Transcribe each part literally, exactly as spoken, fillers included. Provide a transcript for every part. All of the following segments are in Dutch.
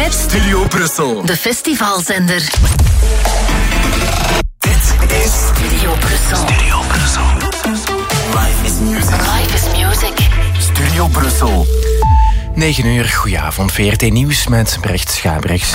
met Studio Brussel, de festivalzender. Dit is Studio Brussel. Studio Brussel. Life is music. Life is music. Studio Brussel. negen uur, goedenavond, V R T Nieuws met Brecht Schabrechts.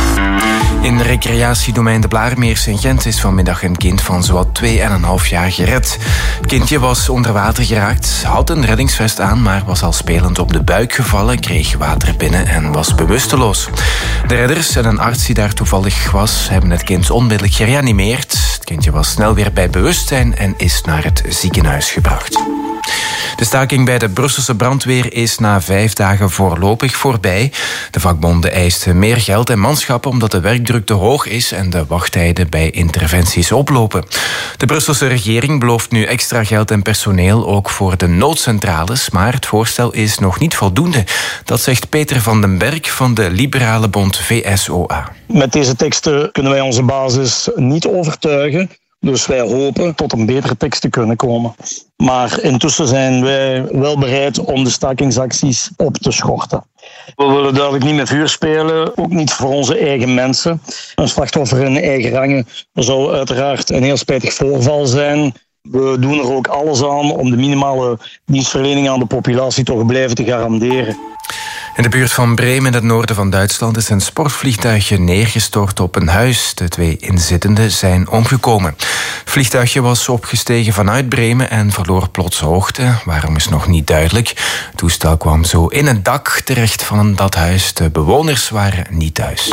In recreatiedomein De Blaarmeers in Gent is vanmiddag een kind van zowat twee en een half jaar gered. Het kindje was onder water geraakt, had een reddingsvest aan, maar was al spelend op de buik gevallen, kreeg water binnen en was bewusteloos. De redders en een arts die daar toevallig was, hebben het kind onmiddellijk gereanimeerd. Het kindje was snel weer bij bewustzijn en is naar het ziekenhuis gebracht. De staking bij de Brusselse brandweer is na vijf dagen voorlopig voorbij. De vakbonden eisten meer geld en manschappen omdat de werkdruk te hoog is en de wachttijden bij interventies oplopen. De Brusselse regering belooft nu extra geld en personeel, ook voor de noodcentrales, maar het voorstel is nog niet voldoende. Dat zegt Peter van den Berg van de Liberale Bond V S O A. Met deze teksten kunnen wij onze basis niet overtuigen. Dus wij hopen tot een betere tekst te kunnen komen. Maar intussen zijn wij wel bereid om de stakingsacties op te schorten. We willen duidelijk niet met vuur spelen, ook niet voor onze eigen mensen. Een slachtoffer in eigen rangen zou uiteraard een heel spijtig voorval zijn. We doen er ook alles aan om de minimale dienstverlening aan de populatie toch blijven te garanderen. In de buurt van Bremen in het noorden van Duitsland is een sportvliegtuigje neergestort op een huis. De twee inzittenden zijn omgekomen. Het vliegtuigje was opgestegen vanuit Bremen en verloor plots hoogte. Waarom is nog niet duidelijk. Het toestel kwam zo in het dak terecht van dat huis. De bewoners waren niet thuis.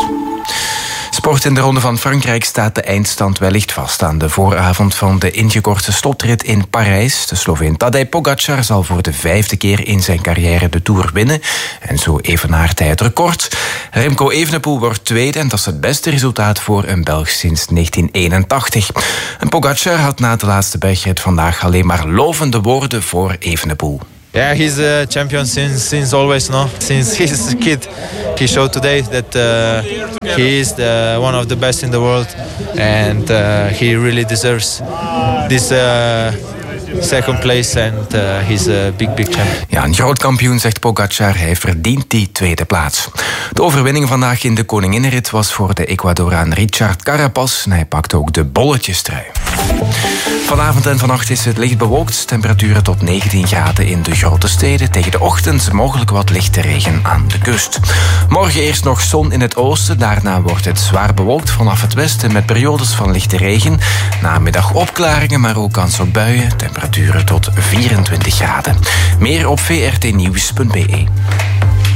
Sport in de Ronde van Frankrijk staat de eindstand wellicht vast aan de vooravond van de ingekorte slotrit in Parijs. De Sloveen Tadej Pogačar zal voor de vijfde keer in zijn carrière de Tour winnen en zo evenaart hij het record. Remco Evenepoel wordt tweede en dat is het beste resultaat voor een Belg sinds negentien eenentachtig. En Pogačar had na de laatste bergrit vandaag alleen maar lovende woorden voor Evenepoel. Yeah, he's a champion since since always, no? Since he's a kid, he showed today that uh, he is the, one of the best in the world, and uh, he really deserves this uh, second place, and uh, he's a big, big champion. Ja, een groot kampioen, zegt Pogačar. Hij verdient die tweede plaats. De overwinning vandaag in de Koninginnenrit was voor de Ecuadoraan Richard Carapaz en hij pakte ook de bolletjestrui. Vanavond en vannacht is het licht bewolkt. Temperaturen tot negentien graden in de grote steden. Tegen de ochtend mogelijk wat lichte regen aan de kust. Morgen eerst nog zon in het oosten. Daarna wordt het zwaar bewolkt vanaf het westen met periodes van lichte regen. Namiddag opklaringen, maar ook kans op buien. Temperaturen tot vierentwintig graden. Meer op v r t nieuws punt b e.